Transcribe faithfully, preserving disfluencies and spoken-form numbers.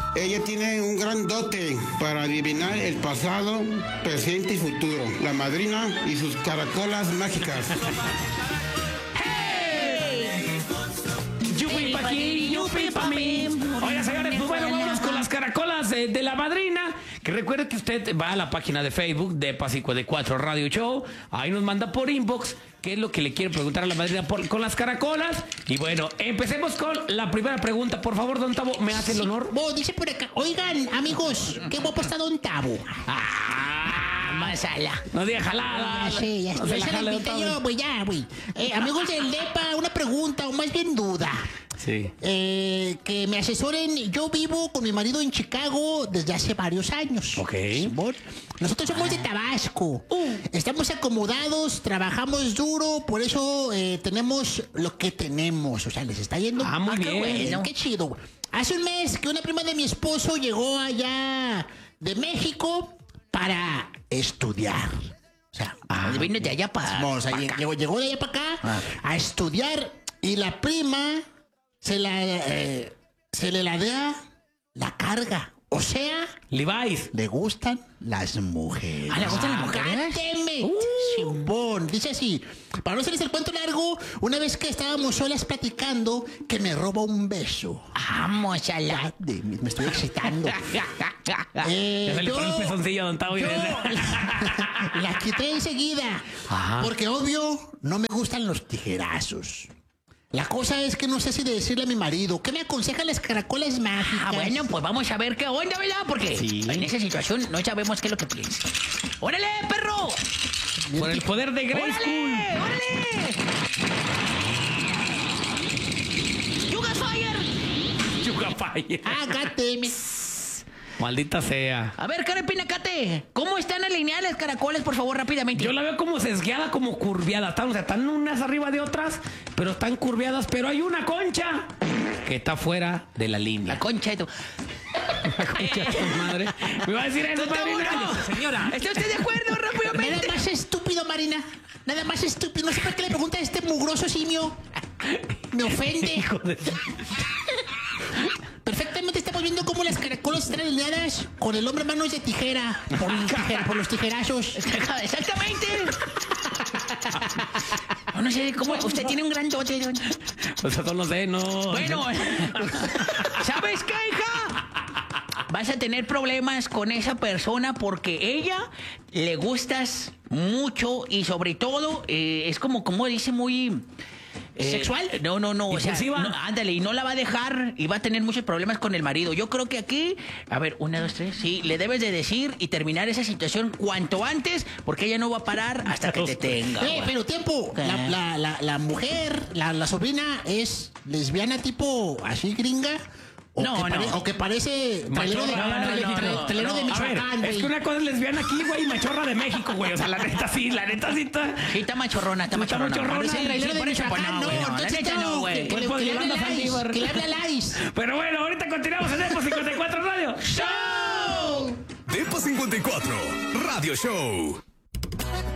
Ella tiene un gran dote para adivinar el pasado, presente y futuro. La madrina y sus caracolas mágicas. ¡Hey! ¡Yupi pa' aquí, yupi pa' mí! Oiga, señores, pues bueno, vámonos con las caracolas de, de la madrina. Que recuerde que usted va a la página de Facebook de EPA cincuenta y cuatro Radio Show. Ahí nos manda por inbox qué es lo que le quiere preguntar a la madrina por, con las caracolas. Y bueno, empecemos con la primera pregunta. Por favor, don Tavo, ¿me hace el honor? Vos, dice por acá, oigan, amigos, qué guapo está don Tavo. Ah, Masala. no diga jalada. Ah, sí, ya, No se ya la se la jale, don invité Tavo. yo, güey, ya, güey. Eh, amigos del DEPA, una pregunta, o más bien duda. Sí. Eh, que me asesoren. Yo vivo con mi marido en Chicago desde hace varios años. Ok. Simón. Nosotros somos de Tabasco. Estamos acomodados, trabajamos duro, por eso eh, tenemos lo que tenemos. O sea, les está yendo. Ah, muy qué bien. bueno, qué chido, güey. Hace un mes que una prima de mi esposo llegó allá de México para estudiar. O sea, Ah, vino de allá para. O sea, llegó, llegó de allá para acá Ah. a estudiar y la prima se la eh, se le ladea la carga. O sea, Levi's. le gustan las mujeres. Ah, ¿le gustan las mujeres? ¡Gáteme! Uh. Chimbón. Dice así, para no hacerles el cuento largo, una vez que estábamos solas platicando, que me roba un beso. Vamos a Ya, de- me me estoy excitando. Eh, Ya se le yo- pone el pezoncillo a don Tavo. y yo dice- la, la quité enseguida. Ajá. Porque obvio, no me gustan los tijerazos. La cosa es que no sé si de decirle a mi marido. ¿Qué me aconsejan las caracolas mágicas? Ah, bueno, pues vamos a ver qué onda, ¿verdad? Porque Sí. en esa situación no sabemos qué es lo que piensa. ¡Órale, perro! Por el poder de Grayskull. ¡Órale! ¡Órale! ¡You got fire! Yuca Fire. Hágate. Maldita sea. A ver, Karen Pinacate, ¿cómo están alineadas las caracolas, por favor, rápidamente? Yo la veo como sesgueada, como curviada. Están, o sea, están unas arriba de otras, pero están curviadas. Pero hay una concha que está fuera de la línea. La concha de tu... La concha de tu madre. Me va a decir eso, Don Tavo, madrina. no. Señora. ¿Está usted de acuerdo, rápidamente? Nada más estúpido, Marina. Nada más estúpido. No sé por qué le pregunta a este mugroso simio. Me ofende. Hijo de... Perfectamente estamos viendo cómo las caracolas están alineadas con el hombre manos de tijera. Por, el tijera, por los tijerazos. Exactamente. No, no sé cómo. Usted tiene un gran dote, don. O sea, no sé, no. Bueno, ¿sabes qué, hija? Vas a tener problemas con esa persona porque ella le gustas mucho y sobre todo eh, es como, como dice, muy... eh, ¿Sexual? No, no, no. O sea, ¿Impulsiva? no, ándale, y no la va a dejar y va a tener muchos problemas con el marido. Yo creo que aquí, a ver, una, dos, tres, sí, le debes de decir y terminar esa situación cuanto antes porque ella no va a parar hasta que te tenga. Eh, güey. pero tiempo. ¿Qué? La, la, la, la mujer, la, la sobrina, es lesbiana tipo así gringa. O No, que no. pare- o que parece trailero de, No, no, no, trailero- no, no, trailero de no. A ver, Michoacán, es güey. que una cosa es lesbiana aquí, güey, y machorra de México, güey. O sea, la neta sí, la neta sí está. Sí, está machorrona, está Sí, está machorrona. machorrona. Parece Sí, trailero de por eso, Michoacán, no, güey, no, la entonces neta no, no, güey. que, que le, Cuerpo que de le hable Yolanda a Lais, Saldívar. que le hable a Lais. Pero bueno, ahorita continuamos en EPA cincuenta y cuatro Radio. ¡Show! EPA cincuenta y cuatro Radio Show.